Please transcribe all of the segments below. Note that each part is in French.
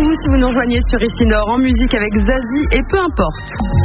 vous si vous nous rejoignez sur Ici Nord en musique avec Zazie et peu importe.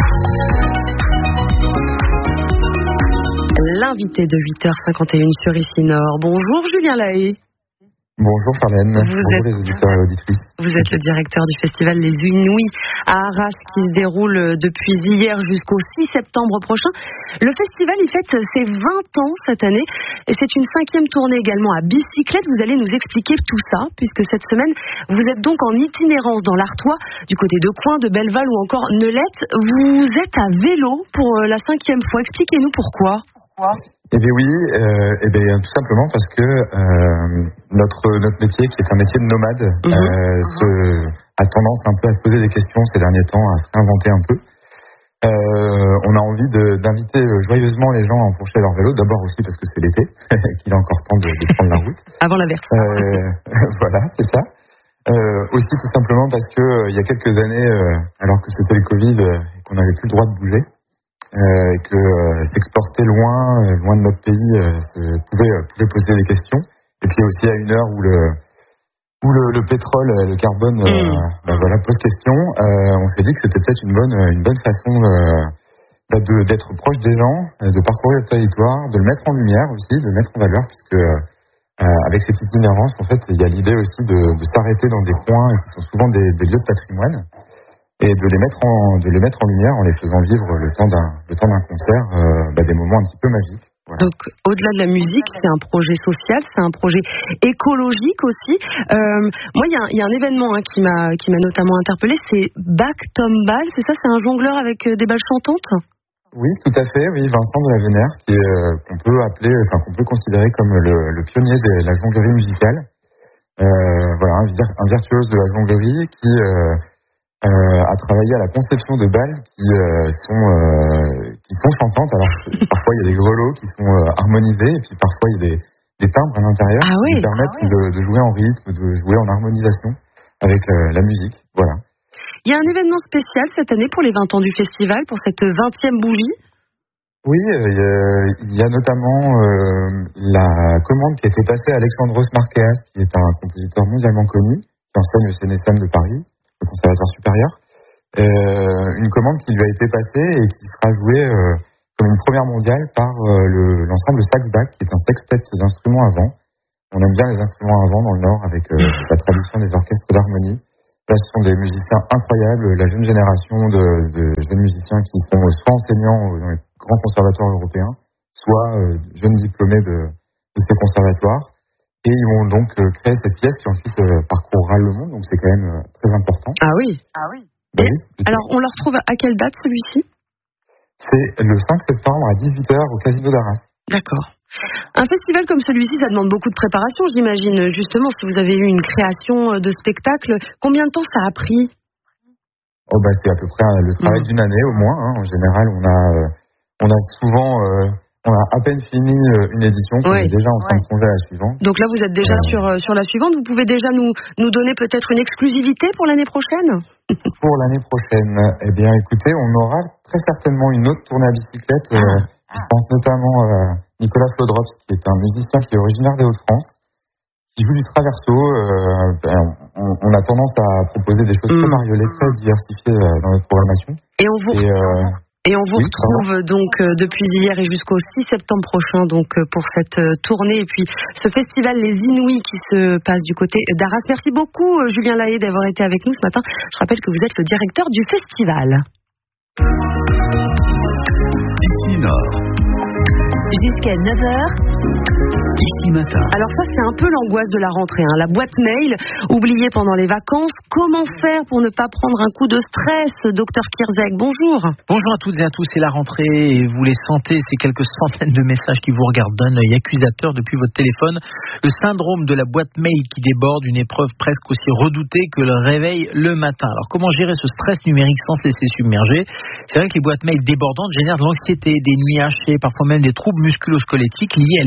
L'invité de 8h51 sur Ici Nord. Bonjour Julien Lahaye. Bonjour Charlène, bonjour les auditeurs et auditrices. Vous êtes le directeur du festival Les Inouïs à Arras qui se déroule depuis hier jusqu'au 6 septembre prochain. Le festival il fête ses 20 ans cette année et c'est une 5e tournée également à bicyclette. Vous allez nous expliquer tout ça puisque cette semaine vous êtes donc en itinérance dans l'Artois du côté de Coin, de Belleval ou encore Neulette. Vous êtes à vélo pour la 5e fois. Expliquez-nous pourquoi. Eh bien oui, tout simplement parce que notre métier, qui est un métier de nomade, a tendance un peu à se poser des questions ces derniers temps, à se réinventer un peu. On a envie d'inviter joyeusement les gens à empocher leur vélo, d'abord aussi parce que c'est l'été, qu'il est encore temps de prendre la route. Avant l'averse. Voilà, c'est ça. Aussi tout simplement parce que il y a quelques années, alors que c'était le Covid et qu'on n'avait plus le droit de bouger, et que s'exporter loin de notre pays pouvait poser des questions. Et puis aussi à une heure où le pétrole, le carbone pose question, on s'est dit que c'était peut-être une bonne façon d'être proche des gens, de parcourir le territoire, de le mettre en lumière aussi, de le mettre en valeur, puisque avec cette itinérance, en fait, il y a l'idée aussi de s'arrêter dans des coins qui sont souvent des lieux de patrimoine, et de les mettre en lumière en les faisant vivre le temps d'un concert, des moments un petit peu magiques. Voilà. Donc au-delà de la musique, c'est un projet social, c'est un projet écologique aussi. Moi, il y a un événement qui m'a notamment interpellée, c'est Bac Tom Ball, c'est ça, c'est un jongleur avec des balles chantantes. Oui, tout à fait. Oui, Vincent de la Vénère, qu'on peut considérer comme le pionnier de la jonglerie musicale. Un virtuose de la jonglerie qui a travaillé à la conception de balles qui sont chantantes. Alors parfois il y a des grelots qui sont harmonisés et puis parfois il y a des timbres à l'intérieur qui permettent de jouer en rythme, de jouer en harmonisation avec la musique. Voilà. Il y a un événement spécial cette année pour les 20 ans du festival, pour cette 20e bougie. Oui, il y a notamment la commande qui a été passée à Alexandros Marqueas, qui est un compositeur mondialement connu, qui enseigne au CNSM de Paris, le conservatoire supérieur, une commande qui lui a été passée et qui sera jouée comme une première mondiale par l'ensemble Saxback, qui est un sextet d'instruments à vent. On aime bien les instruments à vent dans le Nord avec la tradition des orchestres d'harmonie. Là, ce sont des musiciens incroyables, la jeune génération de jeunes musiciens qui sont soit enseignants dans les grands conservatoires européens, soit jeunes diplômés de ces conservatoires. Et ils vont donc créer cette pièce qui ensuite parcourra le monde, donc c'est quand même très important. Ah oui. Oui. Alors, on le retrouve à quelle date celui-ci ? C'est le 5 septembre à 18h au Casino d'Arras. D'accord. Un festival comme celui-ci, ça demande beaucoup de préparation, j'imagine. Justement, si vous avez eu une création de spectacle, combien de temps ça a pris ? C'est à peu près le travail d'une année au moins. En général, on a à peine fini une édition, on est déjà en train de songer à la suivante. Donc là, vous êtes déjà sur la suivante. Vous pouvez déjà nous donner peut-être une exclusivité pour l'année prochaine ? Pour l'année prochaine, eh bien, écoutez, on aura très certainement une autre tournée à bicyclette. Je pense notamment à Nicolas Flodrops, qui est un musicien qui est originaire des Hauts-de-France, qui joue du traverso. On a tendance à proposer des choses très variolées, très diversifiées dans notre programmation. Et on vous retrouve donc depuis hier et jusqu'au 6 septembre prochain donc pour cette tournée et puis ce festival Les Inouïs qui se passe du côté d'Arras. Merci beaucoup Julien Lahaye d'avoir été avec nous ce matin. Je rappelle que vous êtes le directeur du festival. Ici Nord. Jusqu'à 9h. Ici Matin. Alors ça, c'est un peu l'angoisse de la rentrée. La boîte mail, oubliée pendant les vacances. Comment faire pour ne pas prendre un coup de stress ? Docteur Kirzek, bonjour. Bonjour à toutes et à tous, c'est la rentrée et vous les sentez, ces quelques centaines de messages qui vous regardent d'un œil accusateur depuis votre téléphone. Le syndrome de la boîte mail qui déborde, une épreuve presque aussi redoutée que le réveil le matin. Alors comment gérer ce stress numérique sans se laisser submerger ? C'est vrai que les boîtes mail débordantes génèrent de l'anxiété, des nuits hachées, parfois même des troubles musculo-squelettiques liés à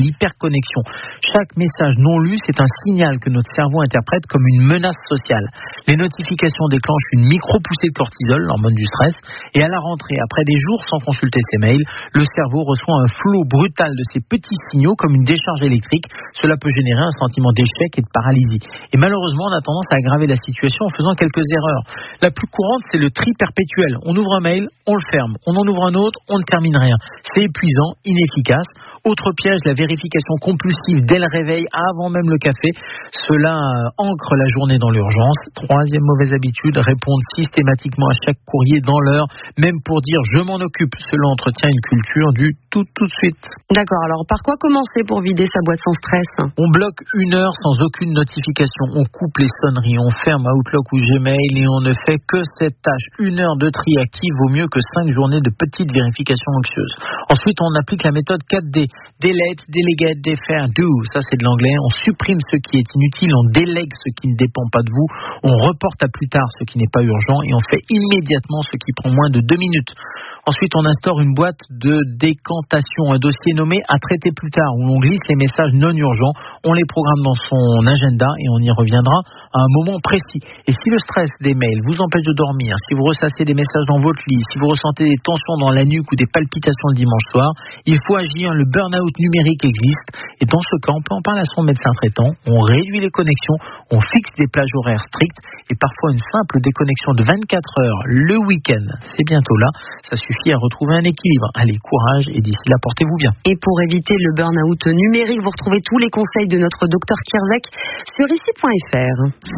l'hyperconnexion. Chaque message non lu, c'est un signal que notre cerveau interprète comme une menace sociale. Les notifications déclenchent une micro-poussée de cortisol, l'hormone du stress, et à la rentrée, après des jours sans consulter ses mails, le cerveau reçoit un flot brutal de ces petits signaux comme une décharge électrique. Cela peut générer un sentiment d'échec et de paralysie. Et malheureusement, on a tendance à aggraver la situation en faisant quelques erreurs. La plus courante, c'est le tri perpétuel. On ouvre un mail, on le ferme. On en ouvre un autre, on ne termine rien. C'est épuisant, inefficace. Autre piège, la vérification compulsive dès le réveil, avant même le café. Cela ancre la journée dans l'urgence. Troisième mauvaise habitude, répondre systématiquement à chaque courrier dans l'heure, même pour dire je m'en occupe. Cela entretient une culture du tout de suite. D'accord, alors par quoi commencer pour vider sa boîte sans stress ? On bloque 1 heure sans aucune notification. On coupe les sonneries, on ferme Outlook ou Gmail et on ne fait que cette tâche. 1 heure de tri actif vaut mieux que 5 journées de petites vérifications anxieuses. Ensuite, on applique la méthode 4D. Delete, delegate, defer, do. Ça, c'est de l'anglais. On supprime ce qui est inutile, on délègue ce qui ne dépend pas de vous, on reporte à plus tard ce qui n'est pas urgent et on fait immédiatement ce qui prend moins de 2 minutes. Ensuite, on instaure une boîte de décantation, un dossier nommé à traiter plus tard, où on glisse les messages non urgents, on les programme dans son agenda et on y reviendra à un moment précis. Et si le stress des mails vous empêche de dormir, si vous ressassez des messages dans votre lit, si vous ressentez des tensions dans la nuque ou des palpitations le dimanche soir, il faut agir, le burn-out numérique existe. Et dans ce cas, on peut en parler à son médecin traitant, on réduit les connexions, on fixe des plages horaires strictes et parfois une simple déconnexion de 24 heures le week-end. C'est bientôt là, ça suffit à retrouver un équilibre. Allez, courage et d'ici là, portez-vous bien. Et pour éviter le burn-out numérique, vous retrouvez tous les conseils de notre docteur Kierzek sur ici.fr.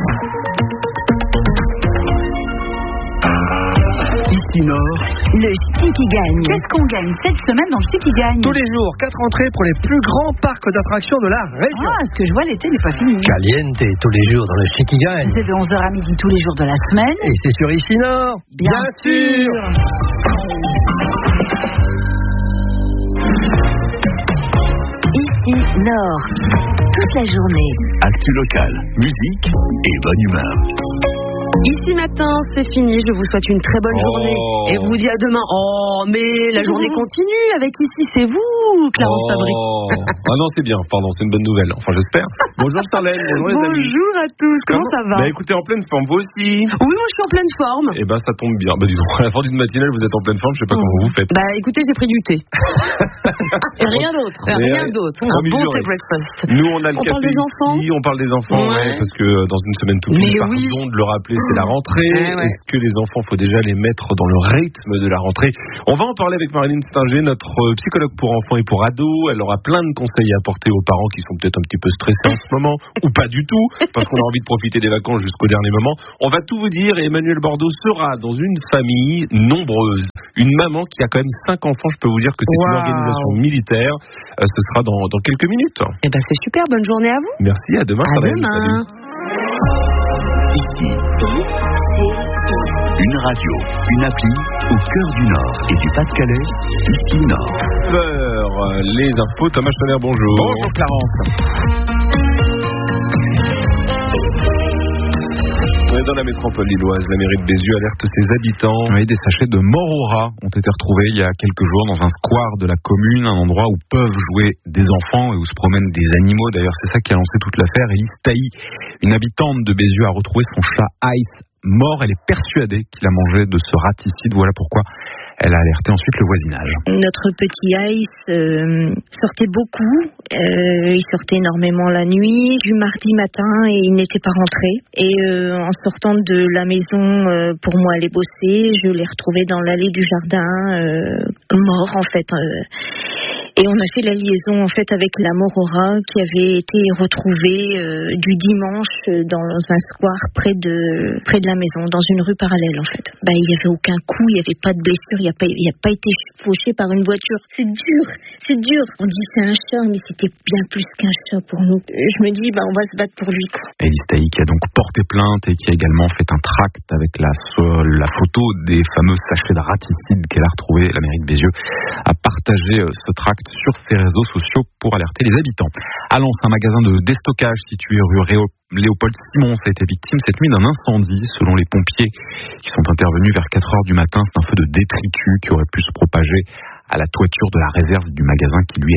Ici Nord, le Ch'ti qui gagne. Qu'est-ce qu'on gagne cette semaine dans le Ch'ti qui gagne? Tous les jours, 4 entrées pour les plus grands parcs d'attractions de la région. Ah, ce que je vois, l'été n'est pas fini. Caliente tous les jours dans le Ch'ti qui gagne. C'est de 11h à midi tous les jours de la semaine. Et c'est sur Ici Nord. Bien sûr. Ici Nord. Toute la journée. actu locale, musique et bonne humeur. Ici matin, c'est fini. Je vous souhaite une très bonne journée. Et vous dis à demain. Oh, mais la journée continue avec Ici, c'est vous, Clarence Fabry. Ah non, c'est bien. Pardon, c'est une bonne nouvelle. Enfin, j'espère. Bonjour Starlène. Bonjour les amis. Bonjour à tous. Comment ça va? Bah écoutez, en pleine forme, vous aussi? Oui, moi je suis en pleine forme. Eh ben, ça tombe bien. Bah dis donc, à la fin d'une matinale, vous êtes en pleine forme. Je sais pas comment vous faites. Bah écoutez, j'ai pris du thé. Et rien d'autre. Rien d'autre. Un bon thé breakfast. Nous, on a le café parle des enfants. ici, on parle des enfants, ouais, parce que dans une semaine tout Mais pardon oui. de le rappeler, c'est la rentrée. Ouais. Est-ce que les enfants, faut déjà les mettre dans le rythme de la rentrée? On va en parler avec Marilyn Stinger, notre psychologue pour enfants et pour ados. Elle aura plein de conseils à apporter aux parents qui sont peut-être un petit peu stressés en ce moment, ou pas du tout, parce qu'on a envie de profiter des vacances jusqu'au dernier moment. On va tout vous dire et Emmanuel Bordeaux sera dans une famille nombreuse. Une maman qui a quand même 5 enfants, je peux vous dire que c'est une organisation militaire. Ce sera dans quelques minutes. Eh ben c'est super, bonne journée à vous. Merci, à demain. À demain. Salut. Ici, une radio, une appli au cœur du Nord et du Pas-de-Calais. Ici Nord. Les infos, Thomas Tonnerre, bonjour. Bonjour Clarence. On est dans la métropole lilloise. La mairie de Bézieux alerte ses habitants. Oui, des sachets de mort au rat ont été retrouvés il y a quelques jours dans un square de la commune, un endroit où peuvent jouer des enfants et où se promènent des animaux. D'ailleurs, c'est ça qui a lancé toute l'affaire. Élise Tailly, une habitante de Bézieux, a retrouvé son chat Ice mort. Elle est persuadée qu'il a mangé de ce raticide. Voilà pourquoi elle a alerté ensuite le voisinage. Notre petit Ice sortait beaucoup, il sortait énormément la nuit, du mardi matin et il n'était pas rentré. Et en sortant de la maison pour moi aller bosser, je l'ai retrouvé dans l'allée du jardin, mort en fait. Et on a fait la liaison en fait avec la morora qui avait été retrouvée du dimanche dans un square près de la maison, dans une rue parallèle en fait. Bah il y avait aucun coup, il y avait pas de blessure, il y a pas été fauché par une voiture. C'est dur. On dit c'est un chat, mais c'était bien plus qu'un chat pour nous. Je me dis on va se battre pour lui quoi. Élise Tailly qui a donc porté plainte et qui a également fait un tract avec la photo des fameux sachets de raticide qu'elle a retrouvé. La mairie de Bézieux a partagé ce tract sur ses réseaux sociaux pour alerter les habitants. À Lens, un magasin de déstockage situé rue Léopold Simons a été victime cette nuit d'un incendie. Selon les pompiers qui sont intervenus vers 4h du matin, c'est un feu de détritus qui aurait pu se propager à la toiture de la réserve du magasin qui lui a été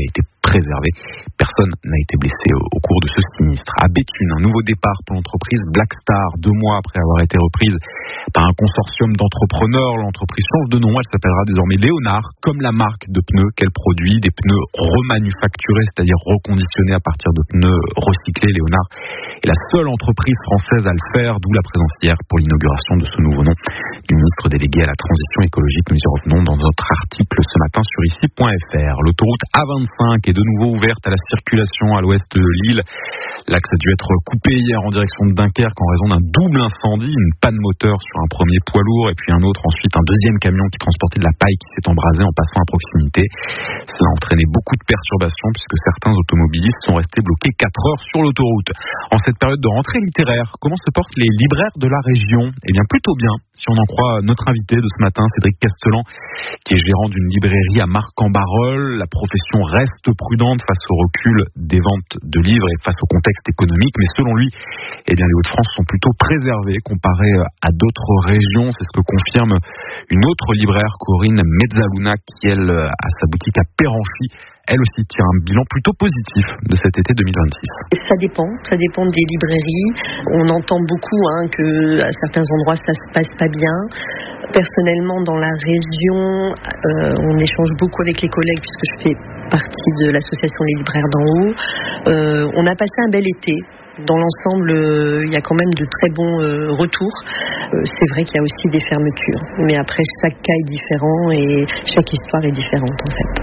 préservés. Personne n'a été blessé au cours de ce sinistre. À Béthune, un nouveau départ pour l'entreprise Blackstar. 2 mois après avoir été reprise par un consortium d'entrepreneurs, l'entreprise change de nom. Elle s'appellera désormais Léonard, comme la marque de pneus qu'elle produit, des pneus remanufacturés, c'est-à-dire reconditionnés à partir de pneus recyclés. Léonard est la seule entreprise française à le faire, d'où la présence hier pour l'inauguration de ce nouveau nom du ministre délégué à la transition écologique. Nous y revenons dans notre article ce matin sur ici.fr. L'autoroute A25 est de nouveau ouverte à la circulation à l'ouest de l'île. L'axe a dû être coupé hier en direction de Dunkerque en raison d'un double incendie, une panne moteur sur un premier poids lourd et puis un autre ensuite, un deuxième camion qui transportait de la paille qui s'est embrasé en passant à proximité. Cela a entraîné beaucoup de perturbations puisque certains automobilistes sont restés bloqués 4 heures sur l'autoroute. En cette période de rentrée littéraire, comment se portent les libraires de la région? Eh bien plutôt bien, si on en croit notre invité de ce matin, Cédric Castellan, qui est gérant d'une librairie à Marc-en-Barœul. La profession reste prudente face au recul des ventes de livres et face au contexte économique, mais selon lui, eh bien, les Hauts-de-France sont plutôt préservés comparé à d'autres régions. C'est ce que confirme une autre libraire, Corinne Mezzaluna, qui elle a sa boutique à Péranchy. Elle aussi tire un bilan plutôt positif de cet été 2026. Ça dépend des librairies. On entend beaucoup que à certains endroits ça se passe pas bien. Personnellement, dans la région, on échange beaucoup avec les collègues puisque je fais partie de l'association Les Libraires d'en haut. On a passé un bel été. Dans l'ensemble, il y a quand même de très bons retours. C'est vrai qu'il y a aussi des fermetures. Mais après, chaque cas est différent et chaque histoire est différente en fait.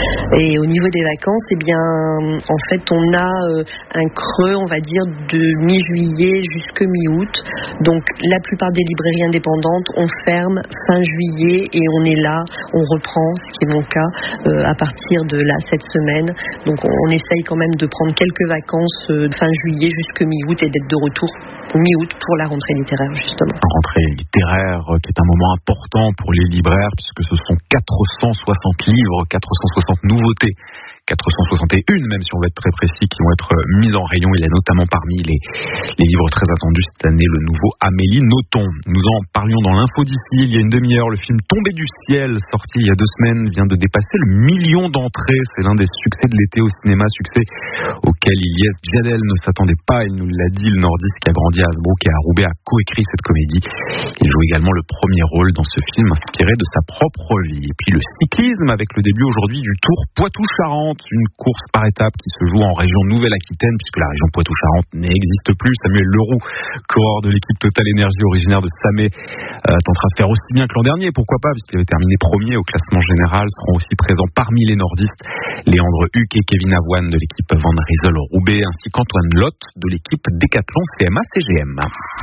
Et au niveau des vacances, eh bien, en fait, on a un creux, on va dire, de mi-juillet jusqu'à mi-août. Donc, la plupart des librairies indépendantes, on ferme fin juillet et on est là, on reprend, ce qui est mon cas, à partir de là, cette semaine. Donc, on essaye quand même de prendre quelques vacances fin juillet jusqu'à mi-août et d'être de retour mi-août pour la rentrée littéraire, justement. La rentrée littéraire qui est un moment important pour les libraires puisque ce sont 460 livres, 460 nouveautés, 461 même si on veut être très précis, qui vont être mises en rayon. Il y a notamment parmi les livres très attendus cette année le nouveau Amélie Nothomb. Nous en parlions dans l'info d'ici il y a une demi-heure. Le film Tombé du ciel, sorti il y a 2 semaines, vient de dépasser le 1 million d'entrées. C'est l'un des succès de l'été au cinéma, succès auquel Ilyes Djadel ne s'attendait pas. Il nous l'a dit, le nordiste qui a grandi à Hasbrook et à Roubaix a coécrit cette comédie. Il joue également le premier rôle dans ce film inspiré de sa propre vie. Et puis le cyclisme avec le début aujourd'hui du Tour Poitou-Charentes, une course par étapes qui se joue en région Nouvelle-Aquitaine puisque la région Poitou-Charentes n'existe plus. Samuel Leroux, coureur de l'équipe Total Énergie originaire de Samé, tentera de faire aussi bien que l'an dernier, pourquoi pas, puisqu'il avait terminé premier au classement général. Seront aussi présents parmi les nordistes Léandre Huck et Kevin Avoine de l'équipe Van Rysel Roubaix, ainsi qu'Antoine Lotte de l'équipe Décathlon CMA CGM.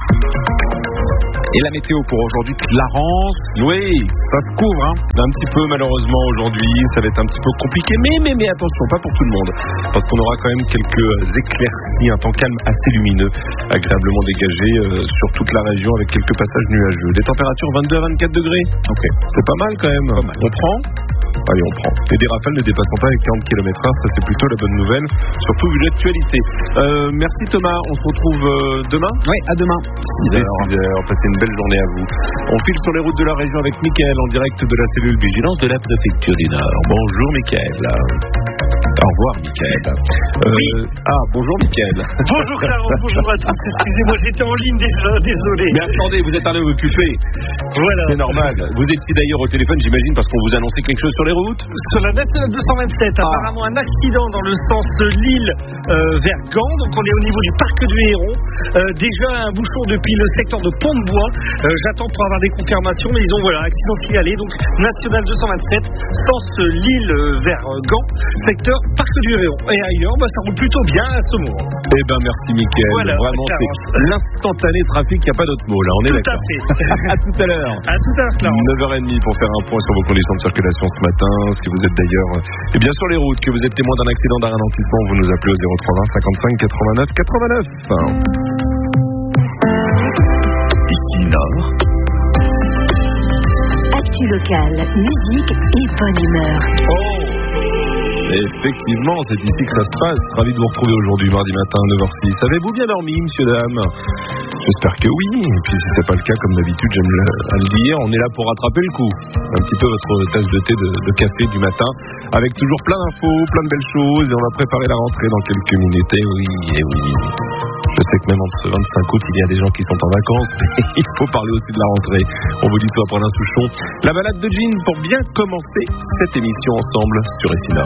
Et la météo pour aujourd'hui, Clarence, oui, ça se couvre, un petit peu malheureusement aujourd'hui, ça va être un petit peu compliqué, mais attention, pas pour tout le monde, parce qu'on aura quand même quelques éclaircies, un temps calme assez lumineux, agréablement dégagé sur toute la région avec quelques passages nuageux. Des températures 22 à 24 degrés, ok, c'est pas mal quand même, on prend. Allez, on prend. Et des rafales ne dépassant pas les 40 km/h, ça c'est plutôt la bonne nouvelle, surtout vu l'actualité. Merci Thomas, on se retrouve demain. Oui, à demain. 6h, passez une belle journée à vous. On file sur les routes de la région avec Mickaël en direct de la cellule vigilance de la préfecture du Nord. Bonjour Mickaël. Au revoir Mickaël. Oui. Bonjour Mickaël. Bonjour Clarence, bonjour à tous. Excusez-moi, j'étais en ligne déjà, désolé. Mais attendez, vous êtes un homme occupé. Voilà. C'est normal. Vous étiez d'ailleurs au téléphone, j'imagine, parce qu'on vous annonçait quelque chose sur les routes. Sur la nationale 227, apparemment un accident dans le sens Lille vers Gand. Donc on est au niveau du parc du Héron. Déjà un bouchon depuis le secteur de Pont-de-Bois. J'attends pour avoir des confirmations, mais ils ont accident signalé. Donc nationale 227, sens Lille vers Gand, secteur parc du Héron. Et ailleurs, ça roule plutôt bien à ce moment. Eh ben merci Mickaël. Voilà, vraiment c'est l'instantané trafic, il n'y a pas d'autre mot là, on est d'accord. Tout à fait. À tout à l'heure. À tout à l'heure Clarence. 9h30 pour faire un point sur vos conditions de circulation ce matin. Si vous êtes d'ailleurs bien sur les routes, que vous êtes témoin d'un accident, d'un ralentissement, vous nous appelez au 0320 55 89 89. Ici Nord. Actu locale, musique et bonne humeur. Effectivement, c'est ici que ça se passe. Ravi de vous retrouver aujourd'hui, mardi matin, 9h06. Avez-vous bien dormi, monsieur, dame? J'espère que oui. Et puis si c'est pas le cas, comme d'habitude, j'aime à le dire, on est là pour rattraper le coup. Un petit peu votre tasse de thé, de café du matin, avec toujours plein d'infos, plein de belles choses. Et on va préparer la rentrée dans quelques minutes. Et oui. Je sais que même en ce 25 août, il y a des gens qui sont en vacances, mais il faut parler aussi de la rentrée. On vous dit tout après Alain Souchon. La balade de Jean pour bien commencer cette émission ensemble sur Essina.